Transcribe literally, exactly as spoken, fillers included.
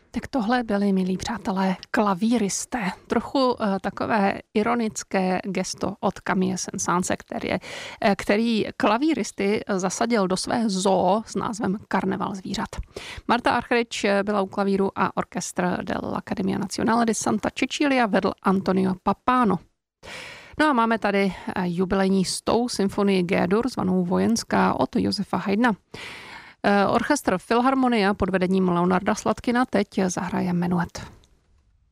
Tak tohle byli, milí přátelé, klavíristé. Trochu uh, takové ironické gesto od Camille Saint-Saënse, který, který klavíristy zasadil do své zoo s názvem Karneval zvířat. Marta Argerich byla u klavíru a orchestr dell'Accademia Nazionale di Santa Cecilia vedl Antonio Pappano. No a máme tady jubilejní stou symfonii G-dur, zvanou Vojenská od Josefa Haydna. Orchestr Filharmonia pod vedením Leonarda Sladkina teď zahraje Menuet.